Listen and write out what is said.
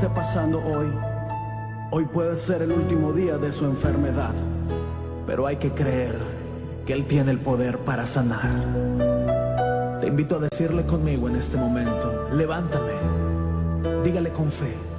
esté pasando hoy, hoy puede ser el último día de su enfermedad, pero hay que creer que Él tiene el poder para sanar. Te invito a decirle conmigo en este momento: levántame, dígale con fe: